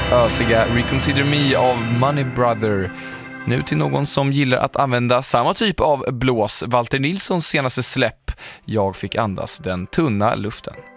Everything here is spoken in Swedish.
ösiga Reconsider Me av Money Brother. Nu till någon som gillar att använda samma typ av blås. Walter Nilssons senaste släpp, Jag fick andas den tunna luften.